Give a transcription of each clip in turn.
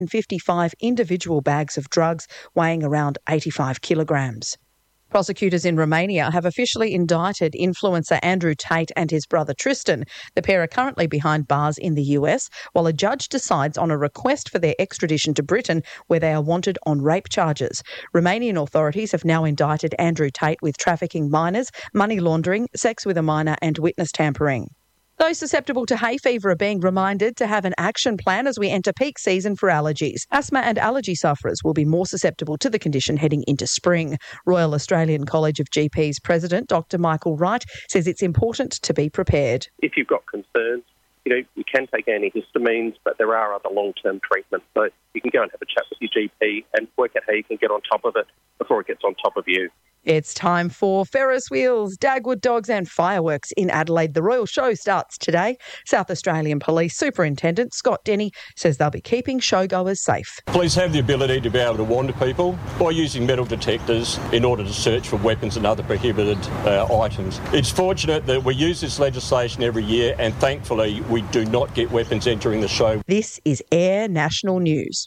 55 individual bags of drugs weighing around 85 kilograms. Prosecutors in Romania have officially indicted influencer Andrew Tate and his brother Tristan. The pair are currently behind bars in the US, while a judge decides on a request for their extradition to Britain, where they are wanted on rape charges. Romanian authorities have now indicted Andrew Tate with trafficking minors, money laundering, sex with a minor and witness tampering. Those susceptible to hay fever are being reminded to have an action plan as we enter peak season for allergies. Asthma and allergy sufferers will be more susceptible to the condition heading into spring. Royal Australian College of GPs President Dr Michael Wright says it's important to be prepared. If you've got concerns, you can take antihistamines, but there are other long-term treatments. So you can go and have a chat with your GP and work out how you can get on top of it before it gets on top of you. It's time for Ferris wheels, Dagwood dogs and fireworks in Adelaide. The Royal Show starts today. South Australian Police Superintendent Scott Denny says they'll be keeping showgoers safe. Police have the ability to be able to warn people by using metal detectors in order to search for weapons and other prohibited items. It's fortunate that we use this legislation every year and thankfully we do not get weapons entering the show. This is Air National News.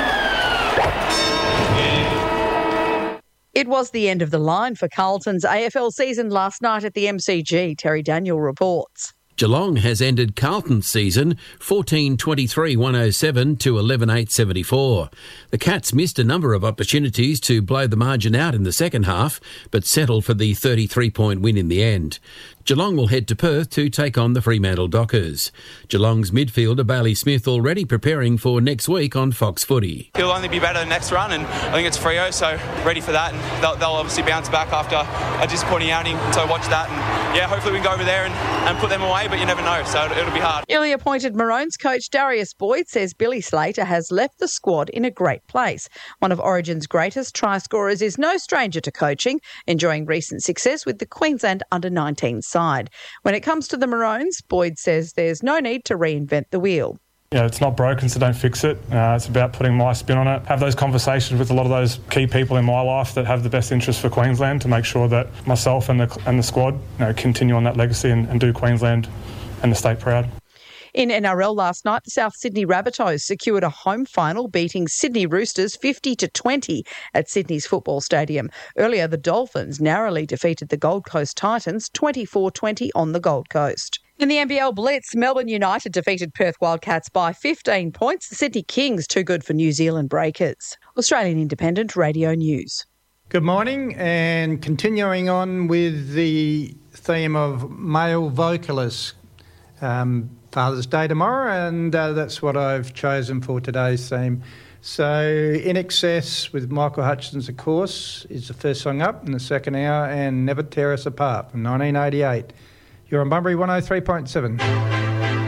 It was the end of the line for Carlton's AFL season last night at the MCG. Terry Daniel reports. Geelong has ended Carlton's season 14-23-107 to 11-8-74. The Cats missed a number of opportunities to blow the margin out in the second half, but settled for the 33-point win in the end. Geelong will head to Perth to take on the Fremantle Dockers. Geelong's midfielder Bailey Smith already preparing for next week on Fox Footy. He'll only be better next run, and I think it's Freo, so ready for that. And they'll obviously bounce back after a disappointing outing, so watch that. And yeah, hopefully we can go over there and put them away, but you never know, so it'll be hard. Newly appointed Maroons coach Darius Boyd says Billy Slater has left the squad in a great place. One of Origin's greatest try scorers is no stranger to coaching, enjoying recent success with the Queensland under-19 side. When it comes to the Maroons, Boyd says there's no need to reinvent the wheel. It's not broken, so don't fix it. It's about putting my spin on it. Have those conversations with a lot of those key people in my life that have the best interest for Queensland to make sure that myself and the squad continue on that legacy and do Queensland and the state proud. In NRL last night, the South Sydney Rabbitohs secured a home final, beating Sydney Roosters 50-20 at Sydney's football stadium. Earlier, the Dolphins narrowly defeated the Gold Coast Titans 24-20 on the Gold Coast. In the NBL Blitz, Melbourne United defeated Perth Wildcats by 15 points. The Sydney Kings too good for New Zealand Breakers. Australian Independent Radio News. Good morning, and continuing on with the theme of male vocalists. Father's Day tomorrow, and that's what I've chosen for today's theme. So, In Excess with Michael Hutchins, of course, is the first song up in the second hour, and Never Tear Us Apart from 1988. You're on Bunbury 103.7.